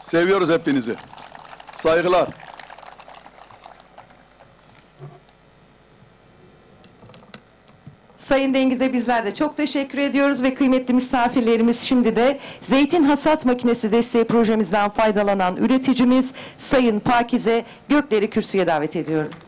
Seviyoruz hepinizi. Saygılar. Sayın Dengiz'e bizler de çok teşekkür ediyoruz ve kıymetli misafirlerimiz, şimdi de zeytin hasat makinesi desteği projemizden faydalanan üreticimiz Sayın Pakize Gökler'i kürsüye davet ediyorum.